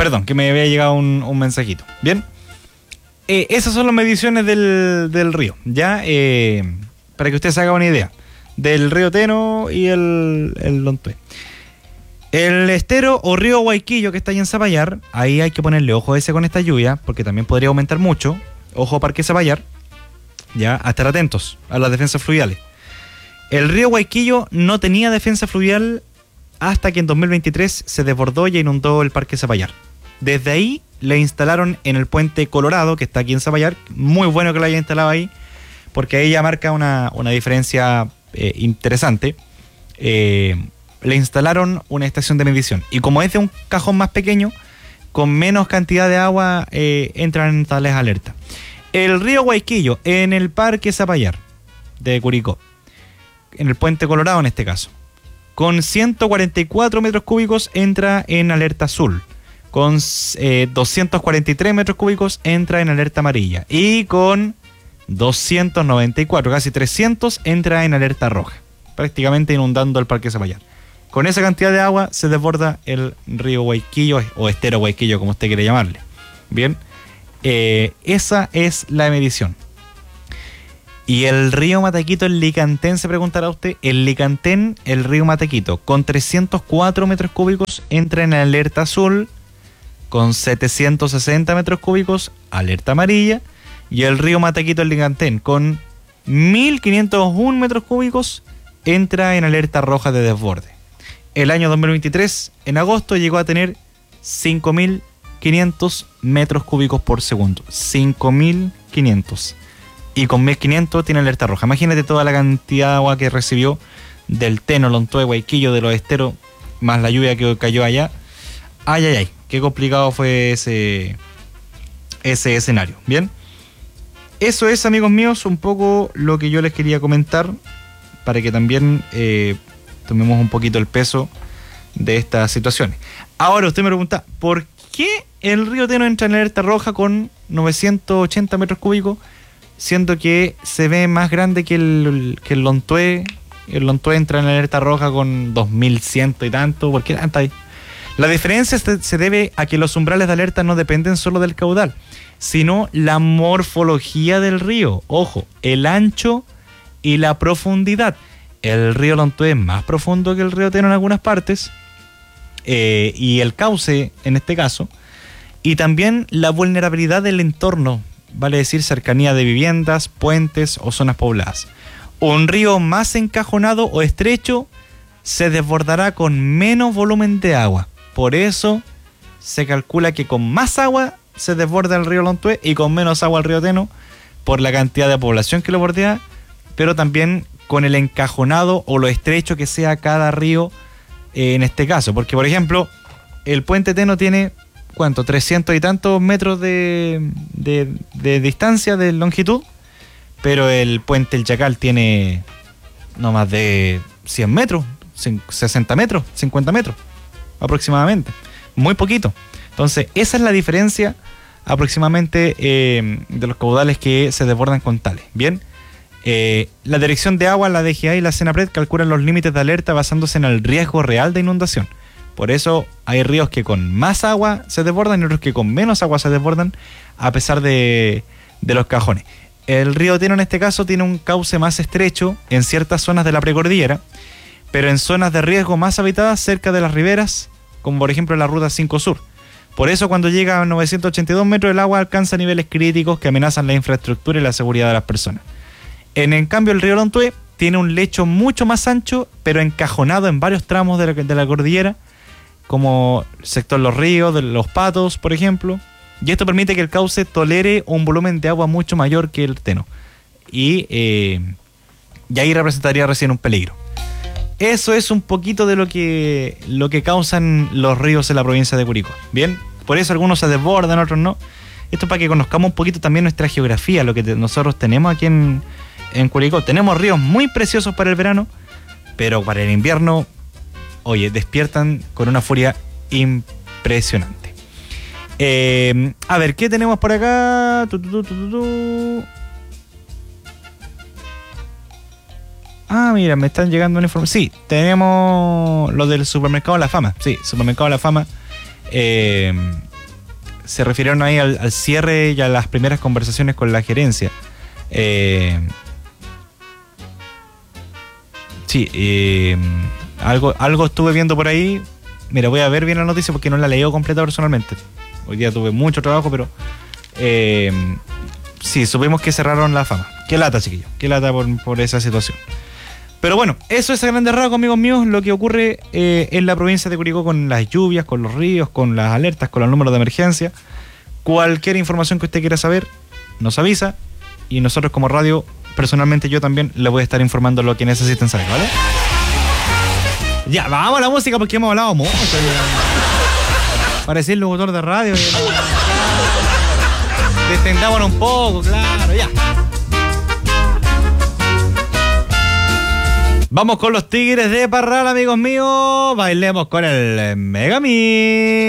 Perdón, que me había llegado un mensajito. Bien. Esas son las mediciones del río, ¿ya? Para que usted se haga una idea. Del río Teno y el Lontué. El estero o río Huayquillo que está ahí en Zapallar, ahí hay que ponerle ojo ese con esta lluvia, porque también podría aumentar mucho. Ojo Parque Zapallar, ya, a estar atentos a las defensas fluviales. El río Huayquillo no tenía defensa fluvial hasta que en 2023 se desbordó y inundó el Parque Zapallar. Desde ahí le instalaron en el puente Colorado, que está aquí en Zapallar, muy bueno que lo haya instalado ahí, porque ahí ya marca una diferencia interesante. Le instalaron una estación de medición. Y como es de un cajón más pequeño, con menos cantidad de agua, entran en tales alertas. El río Huayquillo, en el Parque Zapallar de Curicó, en el puente Colorado en este caso, con 144 metros cúbicos entra en alerta azul. Con 243 metros cúbicos entra en alerta amarilla. Y con 294, casi 300, entra en alerta roja. Prácticamente inundando el Parque Zapallar. Con esa cantidad de agua se desborda el río Huayquillo, o estero Huayquillo, como usted quiere llamarle. Bien, esa es la medición. Y el río Matequito, el Licantén, se preguntará usted. El Licantén, el río Matequito, con 304 metros cúbicos entra en alerta azul. Con 760 metros cúbicos, alerta amarilla. Y el río Matequito, el Licantén, con 1501 metros cúbicos, entra en alerta roja de desborde. El año 2023, en agosto, llegó a tener 5.500 metros cúbicos por segundo. 5.500. Y con 1.500 tiene alerta roja. Imagínate toda la cantidad de agua que recibió del Teno, Lontué, Huayquillo, de los esteros, más la lluvia que cayó allá. Ay, ay, ay. Qué complicado fue ese escenario. Bien. Eso es, amigos míos, un poco lo que yo les quería comentar para que también tomemos un poquito el peso de estas situaciones. Ahora usted me pregunta, ¿por qué el río Teno entra en alerta roja con 980 metros cúbicos, siendo que se ve más grande que el Lontué? El Lontué entra en alerta roja con 2100 y tanto. ¿Por qué tanta ahí? La diferencia se debe a que los umbrales de alerta no dependen solo del caudal, sino la morfología del río. Ojo, el ancho y la profundidad. El río Lontué es más profundo que el río Teno en algunas partes, y el cauce en este caso, y también la vulnerabilidad del entorno, vale decir cercanía de viviendas, puentes o zonas pobladas. Un río más encajonado o estrecho se desbordará con menos volumen de agua. Por eso se calcula que con más agua se desborda el río Lontué y con menos agua el río Teno, por la cantidad de población que lo bordea, pero también con el encajonado o lo estrecho que sea cada río en este caso. Porque, por ejemplo, el puente Teno tiene, ¿cuánto? 300 y tantos metros de distancia, de longitud, pero el puente El Chacal tiene no más de 100 metros, 60 metros, 50 metros aproximadamente. Muy poquito. Entonces, esa es la diferencia aproximadamente de los caudales que se desbordan con tales. Bien. La Dirección de Agua, la DGA y la Senapred calculan los límites de alerta basándose en el riesgo real de inundación. Por eso hay ríos que con más agua se desbordan y otros que con menos agua se desbordan, a pesar de los cajones. El río Teno en este caso tiene un cauce más estrecho en ciertas zonas de la precordillera, pero en zonas de riesgo más habitadas cerca de las riberas, como por ejemplo la Ruta 5 Sur. Por eso cuando llega a 982 metros el agua alcanza niveles críticos que amenazan la infraestructura y la seguridad de las personas. En cambio, el río Lontué tiene un lecho mucho más ancho, pero encajonado en varios tramos de la cordillera, como el sector Los Ríos, de Los Patos, por ejemplo. Y esto permite que el cauce tolere un volumen de agua mucho mayor que el Teno. Y ahí representaría recién un peligro. Eso es un poquito de lo que causan los ríos en la provincia de Curicó. Bien, por eso algunos se desbordan, otros no. Esto es para que conozcamos un poquito también nuestra geografía, lo que nosotros tenemos aquí en Curicó. Tenemos ríos muy preciosos para el verano, pero para el invierno, oye, despiertan con una furia impresionante. A ver, ¿qué tenemos por acá? Ah, mira, me están llegando una información. Sí, tenemos lo del Supermercado La Fama. Sí, Supermercado La Fama se refirieron ahí al cierre y a las primeras conversaciones con la gerencia. Algo estuve viendo por ahí. Mira, voy a ver bien la noticia porque no la leí completa personalmente. Hoy día tuve mucho trabajo, pero sí, supimos que cerraron la Fama. Qué lata, chiquillos, qué lata por esa situación. Pero bueno, eso es a grandes rasgos, amigos míos, lo que ocurre en la provincia de Curicó con las lluvias, con los ríos, con las alertas, con los números de emergencia. Cualquier información que usted quiera saber, nos avisa. Y nosotros como radio, personalmente yo también le voy a estar informando lo que necesiten saber, ¿vale? Ya, vamos a la música porque hemos hablado mucho. Parecía el locutor de radio. Destendámonos un poco, claro, ya. Vamos con los Tigres de Parral, amigos míos. Bailemos con el Megami.